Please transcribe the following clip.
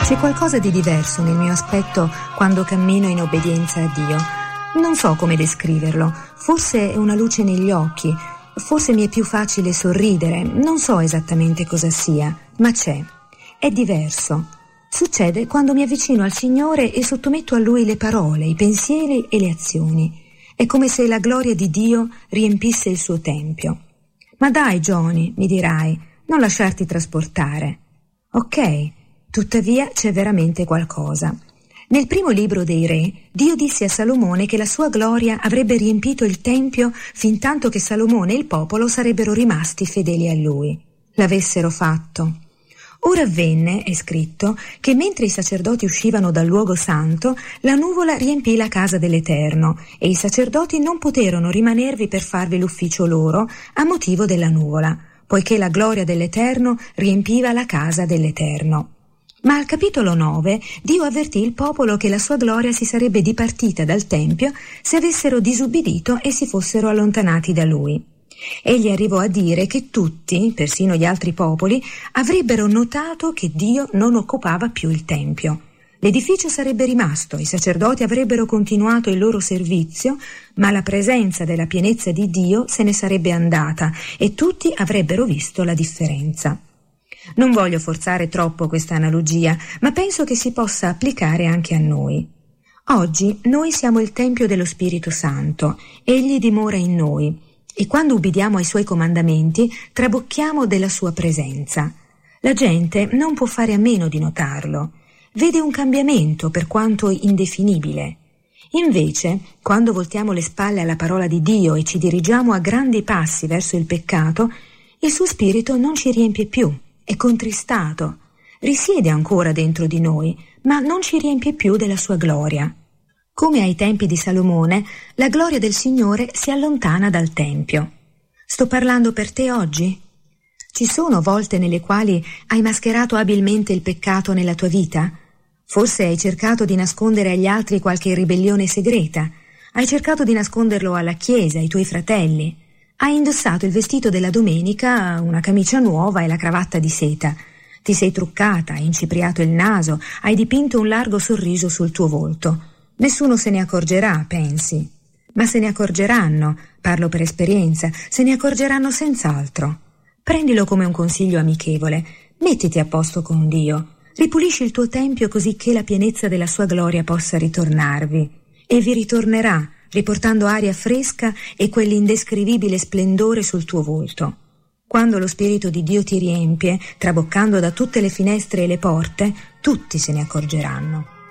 C'è qualcosa di diverso nel mio aspetto quando cammino in obbedienza a Dio. Non so come descriverlo, forse è una luce negli occhi, forse mi è più facile sorridere, non so esattamente cosa sia, ma c'è. È diverso. Succede quando mi avvicino al Signore e sottometto a Lui le parole, i pensieri e le azioni. È come se la gloria di Dio riempisse il suo tempio. Ma dai, Johnny, mi dirai, non lasciarti trasportare. Ok, tuttavia c'è veramente qualcosa. Nel primo libro dei Re, Dio disse a Salomone che la sua gloria avrebbe riempito il tempio fintanto che Salomone e il popolo sarebbero rimasti fedeli a lui. L'avessero fatto. Ora avvenne, è scritto, che mentre i sacerdoti uscivano dal luogo santo, la nuvola riempì la casa dell'Eterno e i sacerdoti non poterono rimanervi per farvi l'ufficio loro a motivo della nuvola, poiché la gloria dell'Eterno riempiva la casa dell'Eterno. Ma al capitolo 9 Dio avvertì il popolo che la sua gloria si sarebbe dipartita dal Tempio se avessero disubbidito e si fossero allontanati da lui. Egli arrivò a dire che tutti, persino gli altri popoli, avrebbero notato che Dio non occupava più il Tempio. L'edificio sarebbe rimasto, i sacerdoti avrebbero continuato il loro servizio, ma la presenza della pienezza di Dio se ne sarebbe andata e tutti avrebbero visto la differenza. Non voglio forzare troppo questa analogia, ma penso che si possa applicare anche a noi. Oggi noi siamo il Tempio dello Spirito Santo, egli dimora in noi, e quando ubbidiamo ai suoi comandamenti trabocchiamo della sua presenza. La gente non può fare a meno di notarlo. Vede un cambiamento per quanto indefinibile. Invece, quando voltiamo le spalle alla parola di Dio e ci dirigiamo a grandi passi verso il peccato, il suo spirito non ci riempie più, è contristato, risiede ancora dentro di noi, ma non ci riempie più della sua gloria. Come ai tempi di Salomone, la gloria del Signore si allontana dal Tempio. Sto parlando per te oggi? Ci sono volte nelle quali hai mascherato abilmente il peccato nella tua vita? Forse hai cercato di nascondere agli altri qualche ribellione segreta. Hai cercato di nasconderlo alla chiesa, ai tuoi fratelli. Hai indossato il vestito della domenica, una camicia nuova e la cravatta di seta. Ti sei truccata, hai incipriato il naso, hai dipinto un largo sorriso sul tuo volto. Nessuno se ne accorgerà, pensi. Ma se ne accorgeranno, parlo per esperienza, se ne accorgeranno senz'altro. Prendilo come un consiglio amichevole. Mettiti a posto con Dio. Ripulisci il tuo tempio così che la pienezza della sua gloria possa ritornarvi. E vi ritornerà, riportando aria fresca e quell'indescrivibile splendore sul tuo volto. Quando lo Spirito di Dio ti riempie, traboccando da tutte le finestre e le porte, tutti se ne accorgeranno.